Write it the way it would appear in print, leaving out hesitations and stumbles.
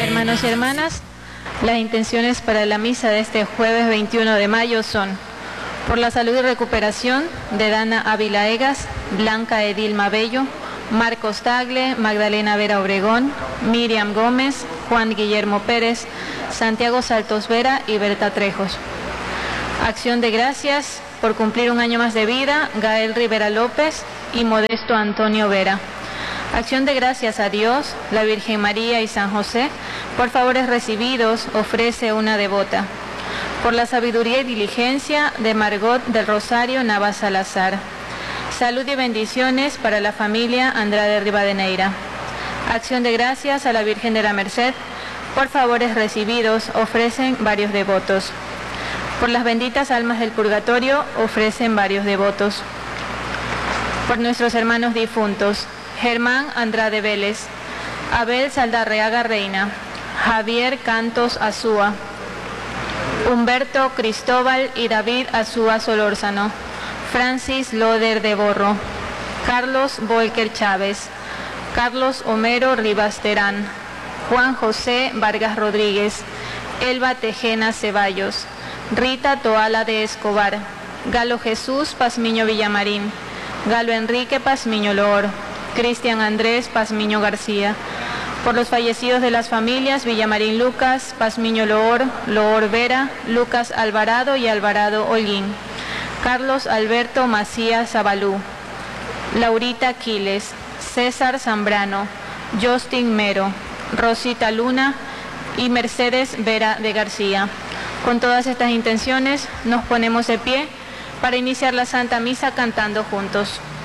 Hermanos y hermanas, las intenciones para la misa de este jueves 21 de mayo son: por la salud y recuperación de Dana Ávila Egas, Blanca Edilma Bello, Marcos Tagle, Magdalena Vera Obregón, Miriam Gómez, Juan Guillermo Pérez, Santiago Saltos Vera y Berta Trejos. Acción de gracias por cumplir un año más de vida, Gael Rivera López y Modesto Antonio Vera. Acción de gracias a Dios, la Virgen María y San José, por favores recibidos, ofrece una devota. Por la sabiduría y diligencia de Margot del Rosario Navas Salazar. Salud y bendiciones para la familia Andrade Rivadeneira. Acción de gracias a la Virgen de la Merced, por favores recibidos, ofrecen varios devotos. Por las benditas almas del purgatorio, ofrecen varios devotos. Por nuestros hermanos difuntos: Germán Andrade Vélez, Abel Saldarreaga Reina, Javier Cantos Azúa, Humberto Cristóbal y David Azúa Solórzano, Francis Loder de Borro, Carlos Volker Chávez, Carlos Homero Rivas Terán, Juan José Vargas Rodríguez, Elba Tejena Ceballos, Rita Toala de Escobar, Galo Jesús Pazmiño Villamarín, Galo Enrique Pazmiño Loor, Cristian Andrés Pazmiño García. Por los fallecidos de las familias Villamarín Lucas, Pazmiño Loor, Loor Vera, Lucas Alvarado y Alvarado Holguín, Carlos Alberto Macías Zabalú, Laurita Quiles, César Zambrano, Justin Mero, Rosita Luna y Mercedes Vera de García. Con todas estas intenciones nos ponemos de pie para iniciar la Santa Misa cantando juntos.